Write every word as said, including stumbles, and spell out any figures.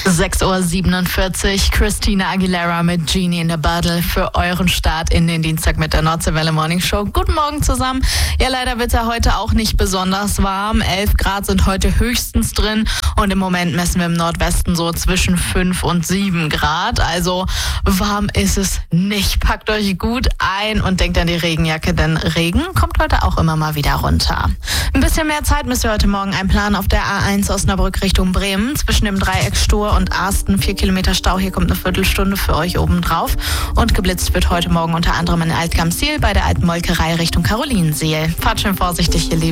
sechs Uhr siebenundvierzig, Christina Aguilera mit Genie in the Bottle für euren Start in den Dienstag mit der Nordseewelle Morning Show. Guten Morgen zusammen. Ja, leider wird es ja heute auch nicht besonders warm. elf Grad sind heute höchstens drin und im Moment messen wir im Nordwesten so zwischen fünf und sieben Grad. Also warm ist es nicht. Packt euch gut ein und denkt an die Regenjacke, denn Regen kommt heute auch immer mal wieder runter. Ein bisschen mehr Zeit müsst ihr heute Morgen einplanen auf der A eins Osnabrück Richtung Bremen. Zwischen dem Dreieck Stur und Arsten vier Kilometer Stau. Hier kommt eine Viertelstunde für euch oben drauf. Und geblitzt wird heute Morgen unter anderem in Altgamseel bei der alten Molkerei Richtung Karolinenseel. Fahrt schön vorsichtig, ihr Lieben.